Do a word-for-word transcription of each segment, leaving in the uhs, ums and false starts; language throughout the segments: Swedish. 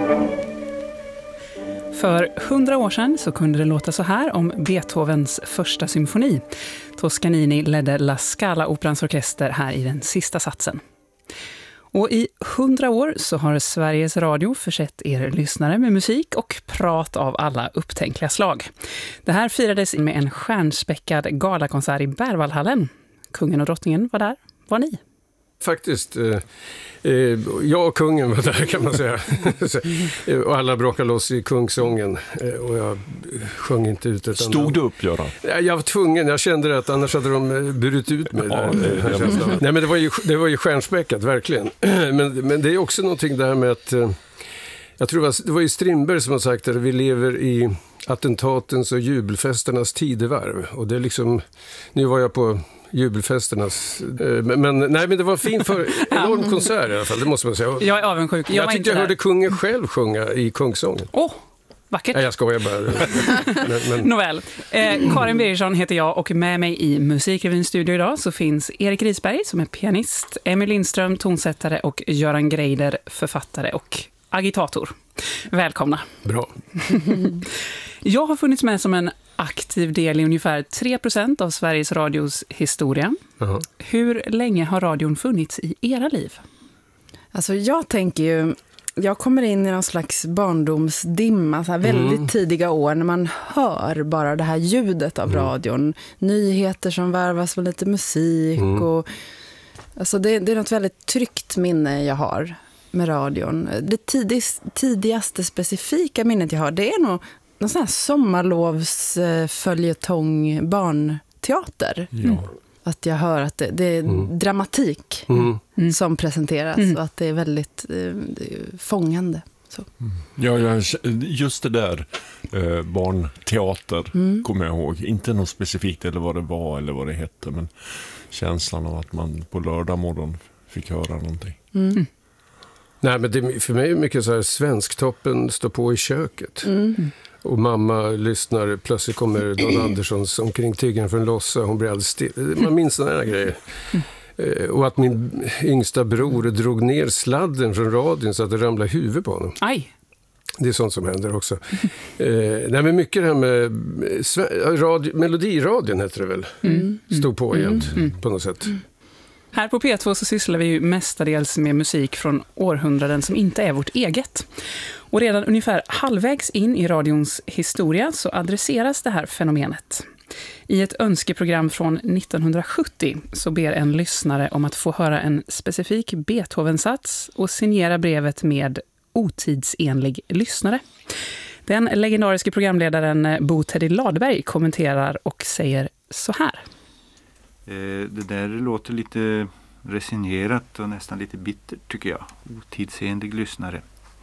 För hundra år sedan så kunde det låta så här om Beethovens första symfoni. Toscanini ledde La Scala-operans orkester här i den sista satsen. Och i hundra år så har Sveriges Radio försett er lyssnare med musik och prat av alla upptänkliga slag. Det här firades med en stjärnspäckad galakonsert i Berwaldhallen. Kungen och drottningen var där. Var ni? Faktiskt, eh, eh, jag och kungen var där kan man säga. Och alla bråkade loss i kungsången. Eh, och jag sjöng inte ut ett Stod annat. du upp, Göran? Jag var tvungen, jag kände det att annars hade de burit ut mig. Ja, där. det, det, det. Nej, men det var ju, det var ju stjärnspäckat, verkligen. Men, men det är också någonting där med att... Eh, jag tror det var, det var ju Strindberg som har sagt att vi lever i attentatens och jubelfesternas tidevarv. Och det är liksom... Nu var jag på... jubelfesternas. Men, men, nej, men det var en fin för, enorm konsert i alla fall, det måste man säga. Jag är avundsjuk. Jag, jag var tyckte inte jag där. hörde kungen själv sjunga i kungsången. Åh, oh, vackert. Nej, jag skojar bara. men, men... Nåväl. Eh, Karin Birgersson heter jag och med mig i Musikrevyns studio idag så finns Erik Risberg som är pianist, Emil Lindström, tonsättare och Göran Greider, författare och agitator. Välkomna. Bra. Jag har funnits med som en aktiv del i ungefär tre procent av Sveriges Radios historia. Uh-huh. Hur länge har radion funnits i era liv? Alltså jag tänker ju, jag kommer in i någon slags barndomsdimma, så här väldigt mm. tidiga år när man hör bara det här ljudet av mm. radion. Nyheter som värvas med lite musik mm. och alltså det, det är något väldigt tryggt minne jag har med radion. Det tidigast, tidigaste specifika minnet jag har, det är nog någon sån här sommarlovsföljetong barnteater. Ja. Att jag hör att det, det är mm. dramatik mm. som presenteras mm. och att det är väldigt eh, det är fångande. Så. Mm. Ja, just det där eh, barnteater mm. kommer jag ihåg. Inte något specifikt eller vad det var eller vad det hette, men känslan av att man på lördag morgon fick höra någonting. Mm. Nej, men det, för mig är mycket så här Svensktoppen står på i köket. Mm. Och mamma lyssnar, plötsligt kommer Don Anderssons omkring tygen från Lossa, hon blir alldeles still. Man minns sådana här grejer. Mm. Och att min yngsta bror drog ner sladden från radion så att det ramlade huvudet på honom. Aj. Det är sånt som händer också. Mm. Eh, nej, men mycket det här med radio, melodiradion heter det väl. Mm. Stod på jämt mm. på något sätt. Mm. Här på P två så sysslar vi ju mestadels med musik från århundraden som inte är vårt eget. Och redan ungefär halvvägs in i radions historia så adresseras det här fenomenet. I ett önskeprogram från nittonhundrasjuttio så ber en lyssnare om att få höra en specifik Beethoven-sats och signera brevet med otidsenlig lyssnare. Den legendariske programledaren Bo Teddy Ladberg kommenterar och säger så här. Det där låter lite resignerat och nästan lite bittert tycker jag. Otidsenlig lyssnare.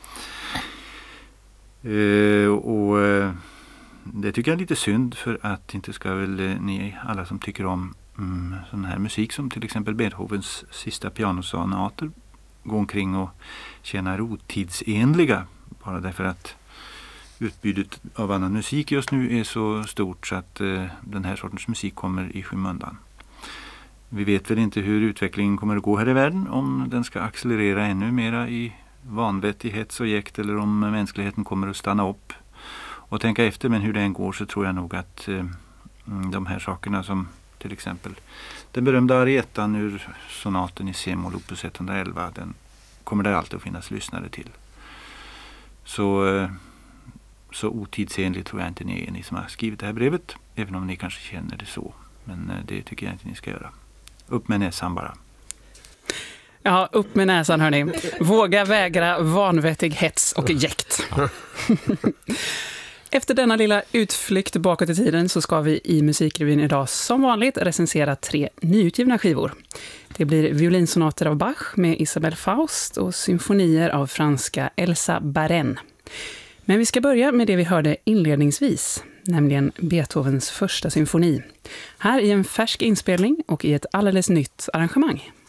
Och det tycker jag är lite synd, för att inte ska väl ni alla som tycker om mm, sån här musik som till exempel Beethovens sista pianosonater gå omkring och känna er otidsenliga bara därför att utbudet av annan musik just nu är så stort så att eh, den här sortens musik kommer i skymundan. Vi vet väl inte hur utvecklingen kommer att gå här i världen, om den ska accelerera ännu mera i vanvettig hets och jäkt eller om mänskligheten kommer att stanna upp och tänka efter. Men hur det än går så tror jag nog att eh, de här sakerna som till exempel den berömda arietan ur sonaten i C-moll opus etthundraelva, den kommer det alltid att finnas lyssnare till. Så, eh, så otidsenligt tror jag inte ni är, ni som har skrivit det här brevet, även om ni kanske känner det så. Men eh, det tycker jag inte ni ska göra. Upp med näsan bara. Ja, upp med näsan hörni. Våga vägra vanvettig hets och jäkt. Efter denna lilla utflykt bakåt i tiden så ska vi i Musikrevyn idag som vanligt recensera tre nyutgivna skivor. Det blir violinsonater av Bach med Isabelle Faust och symfonier av franska Elsa Baren. Men vi ska börja med det vi hörde inledningsvis, nämligen Beethovens första symfoni. Här i en färsk inspelning och i ett alldeles nytt arrangemang.